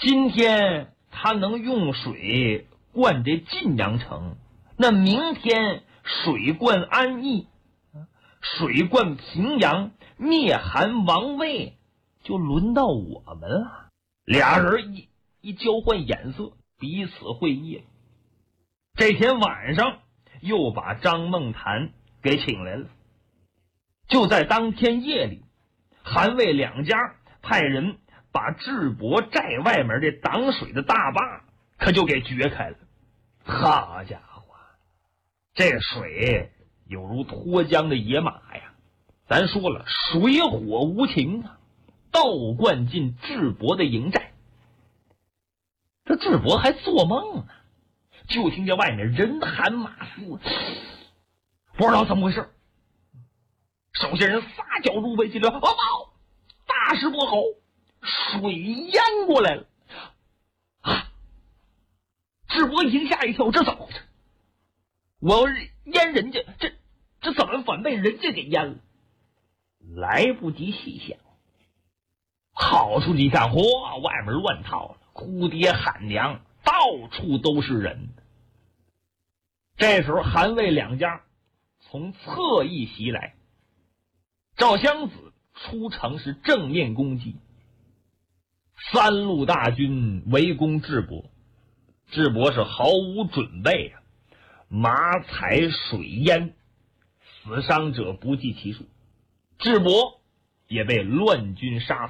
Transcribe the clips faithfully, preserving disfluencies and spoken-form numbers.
今天他能用水灌这晋阳城，那明天水灌安邑，水灌平阳，灭韩王魏，就轮到我们了。俩人一一交换眼色，彼此会意了。这天晚上又把张孟谈给请来了。就在当天夜里，韩魏两家派人把智伯寨外面这挡水的大坝可就给掘开了。好家伙，这水有如脱缰的野马呀！咱说了，水火无情啊，倒灌进智伯的营寨。这智伯还做梦呢，就听见外面人喊马嘶，不知道怎么回事。手下人撒脚入围进来，哦报，大事不好，水淹过来了啊！智伯一听吓一跳，这怎么回事？我要淹人家，这这怎么反被人家给淹了？来不及细想，跑出去一看，嚯，外面乱套了，哭爹喊娘，到处都是人。这时候韩魏两家从侧翼袭来，赵襄子出城是正面攻击，三路大军围攻智伯，智伯是毫无准备啊，马踩水淹，死伤者不计其数，智伯也被乱军杀死。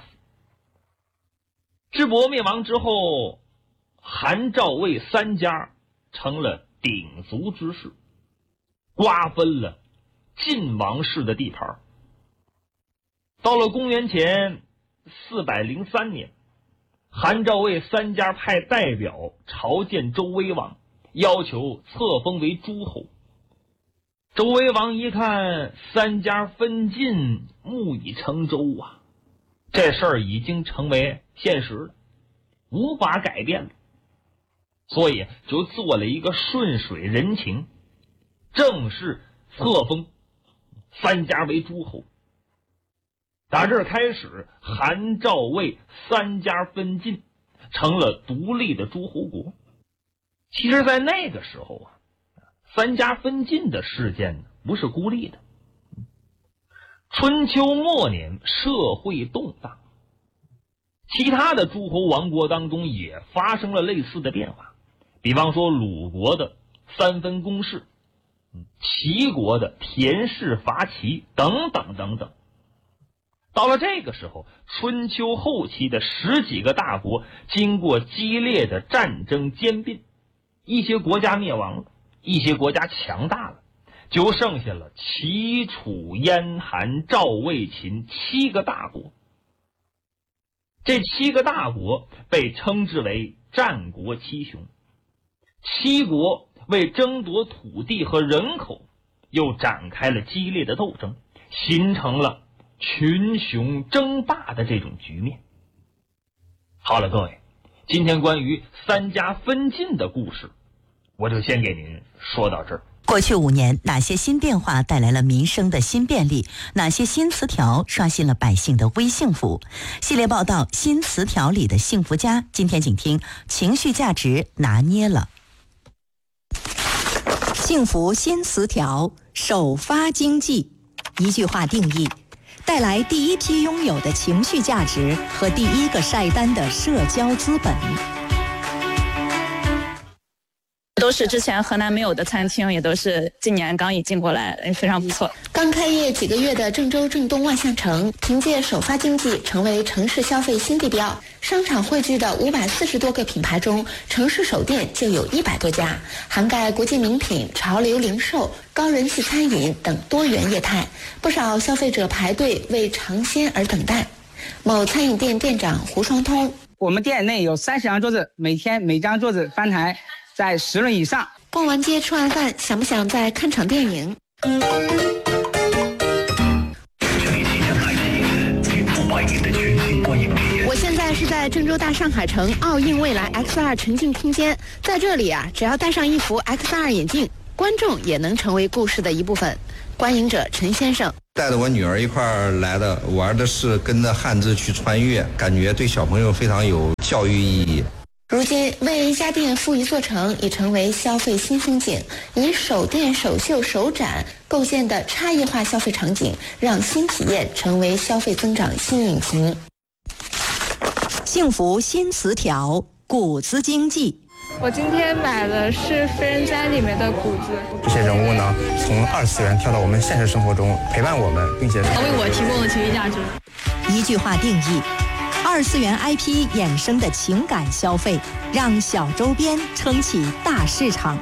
智伯灭亡之后，韩赵魏三家成了鼎足之势，瓜分了晋王室的地盘。到了公元前四百零三年，韩赵魏三家派代表朝见周威王，要求册封为诸侯。周威王一看三家分晋，木已成舟啊，这事儿已经成为现实了，无法改变了，所以就做了一个顺水人情，正式册封三家为诸侯。打这儿开始，韩赵魏三家分晋，成了独立的诸侯国。其实在那个时候啊，三家分晋的事件不是孤立的。春秋末年社会动荡，其他的诸侯王国当中也发生了类似的变化，比方说鲁国的三分公室，齐国的田氏伐齐等等等等。到了这个时候，春秋后期的十几个大国经过激烈的战争兼并，一些国家灭亡了，一些国家强大了，就剩下了齐楚燕韩赵魏秦七个大国。这七个大国被称之为战国七雄。七国为争夺土地和人口又展开了激烈的斗争，形成了群雄争霸的这种局面。好了，各位，今天关于三家分晋的故事，我就先给您说到这儿。 过去五年，哪些新变化带来了民生的新便利？哪些新词条刷新了百姓的微幸福？系列报道《新词条里的幸福家》，今天请听情绪价值拿捏了。幸福新词条，首发经济。一句话定义：带来第一批拥有的情绪价值和第一个晒单的社交资本。 都是之前河南没有的餐厅，也都是今年刚引进过来，非常不错。 刚开业几个月的郑州郑东万象城，凭借首发经济成为城市消费新地标。商场汇聚的五百四十多个品牌中，城市首店就有一百多家，涵盖国际名品、潮流零售、高人气餐饮等多元业态。不少消费者排队为尝鲜而等待。某餐饮店店长胡双通： 我们店内有三十张桌子，每天每张桌子翻台在十轮以上。 逛完街吃完饭，想不想再看场电影？我现在是在郑州大上海城奥映未来 X 二 沉浸空间，在这里啊，只要戴上一副 X 二 眼镜，观众也能成为故事的一部分。观影者陈先生： 带着我女儿一块儿来的，玩的是跟着汉字去穿越，感觉对小朋友非常有教育意义。 如今，为一家店赋一座城已成为消费新风景，以手店、手绣、手展构建的差异化消费场景，让新体验成为消费增长新引擎。 幸福新词条，谷子经济。 我今天买的是《非人哉》里面的谷子。 这些人物呢，从二次元跳到我们现实生活中，陪伴我们，并且为我提供了情绪价值。 一句话定义：二次元 I P 衍生的情感消费，让小周边撑起大市场。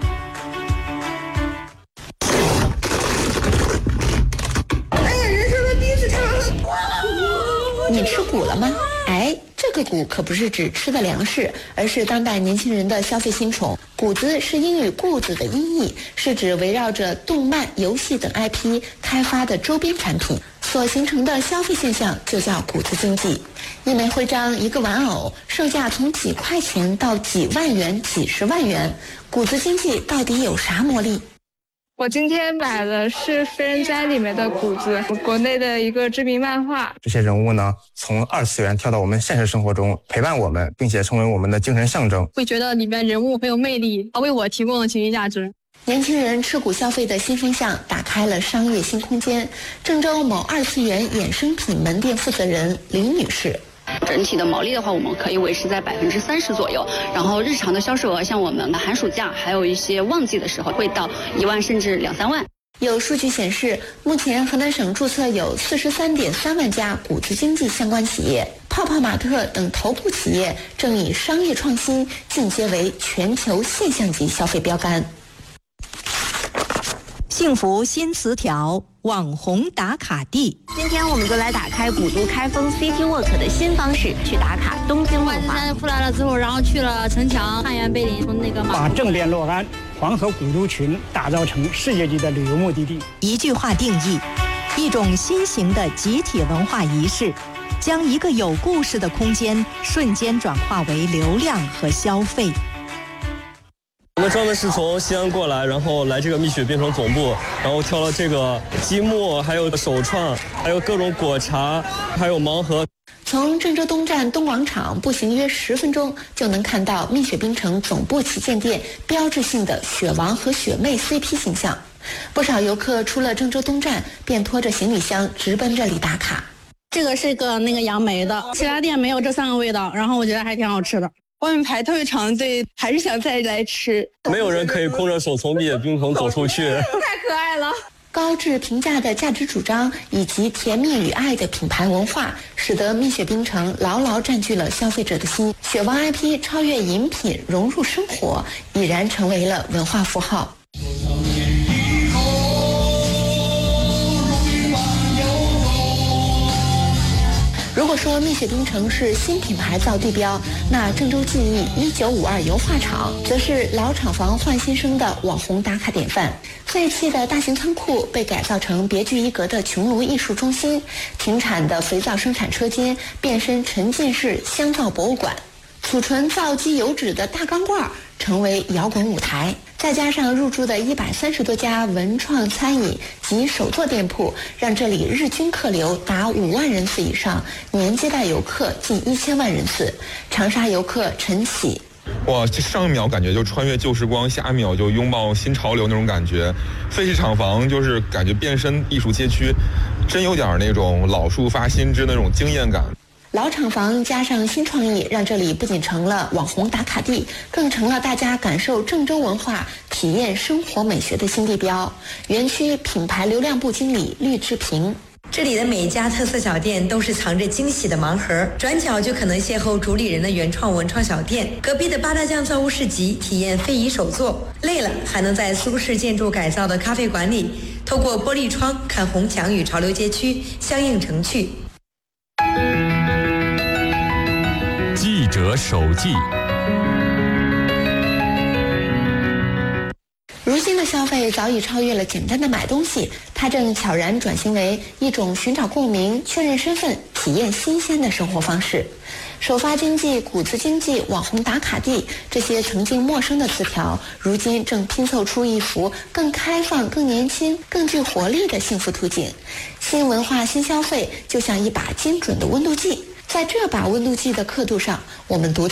哎呀，人生的第一次看完了，你吃谷了吗？哎。这个谷可不是指吃的粮食，而是当代年轻人的消费新宠。谷子是英语固子的音译，是指围绕着动漫、游戏等 I P 开发的周边产品所形成的消费现象，就叫谷子经济。一枚徽章，一个玩偶，售价从几块钱到几万元、几十万元。谷子经济到底有啥魔力？ 我今天买的是《非人哉》里面的谷子，国内的一个知名漫画。 这些人物呢，从二次元跳到我们现实生活中，陪伴我们，并且成为我们的精神象征。 会觉得里面人物很有魅力，为我提供了情绪价值。 年轻人吃谷消费的新风向打开了商业新空间。郑州某二次元衍生品门店负责人林女士。 整体的毛利的话，我们可以维持在百分之三十左右。然后日常的销售额，像我们寒暑假还有一些旺季的时候，会到一万甚至两三万。 有数据显示，目前河南省注册有四十三点三万家谷子经济相关企业，泡泡玛特等头部企业正以商业创新进阶为全球现象级消费标杆。 幸福新词条，网红打卡地。 今天我们就来打开古都开封 City Walk 的新方式，去打卡东京文化。 现在出来了之后，然后去了城墙、汉源碑林，从那个把正殿洛安、黄河古都群打造成世界级的旅游目的地。 一句话定义：一种新型的集体文化仪式，将一个有故事的空间瞬间转化为流量和消费。 我们专门是从西安过来，然后来这个蜜雪冰城总部，然后挑了这个积木，还有手串，还有各种果茶，还有盲盒。 从郑州东站东广场步行约十分钟，就能看到蜜雪冰城总部旗舰店标志性的雪王和雪妹 C P 形象。不少游客出了郑州东站，便拖着行李箱直奔这里打卡。 这个是个那个杨梅的，其他店没有这三个味道，然后我觉得还挺好吃的。 外面排特别长队，还是想再来吃。 没有人可以空着手从蜜雪冰城走出去。 太可爱了。 高质评价的价值主张以及甜蜜与爱的品牌文化，使得蜜雪冰城牢牢占据了消费者的心。雪王 I P 超越饮品，融入生活，已然成为了文化符号。如果说蜜雪冰城是新品牌造地标，那郑州记忆一九五二油画厂则是老厂房换新生的网红打卡典范。废弃的大型仓库被改造成别具一格的穹庐艺术中心，停产的肥皂生产车间变身沉浸式香皂博物馆，储存皂基油脂的大钢罐成为摇滚舞台。再加上入驻的一百三十多家文创餐饮及手作店铺，让这里日均客流达五万人次以上，年接待游客近一千万人次。长沙游客陈喜： 哇，这上一秒感觉就穿越旧时光，下一秒就拥抱新潮流那种感觉。废弃厂房就是感觉变身艺术街区，真有点那种老树发新枝那种惊艳感。 老厂房加上新创意，让这里不仅成了网红打卡地，更成了大家感受郑州文化、体验生活美学的新地标。园区品牌流量部经理绿志平： 这里的每一家特色小店都是藏着惊喜的盲盒，转角就可能邂逅主理人的原创文创小店，隔壁的八大酱造物市集体验非遗手作，累了还能在苏式建筑改造的咖啡馆里，透过玻璃窗看红墙与潮流街区相映成趣。 记者手记。 如今的消费早已超越了简单的买东西，它正悄然转型为一种寻找共鸣、确认身份、体验新鲜的生活方式。 首发经济、谷子经济、网红打卡地，这些曾经陌生的词条，如今正拼凑出一幅更开放、更年轻、更具活力的幸福图景。新文化、新消费就像一把精准的温度计，在这把温度计的刻度上，我们读